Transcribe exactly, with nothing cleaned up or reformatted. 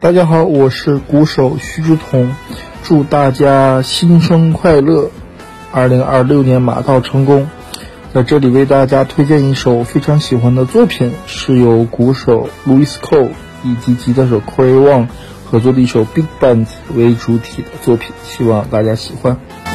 大家好，我是鼓手徐志同，祝大家新生快乐，二零二六年马到成功。在这里为大家推荐一首非常喜欢的作品，是由鼓手 Louis Cole 以及吉他手 Corey Wong 合作的一首 Big Band 为主体的作品，希望大家喜欢。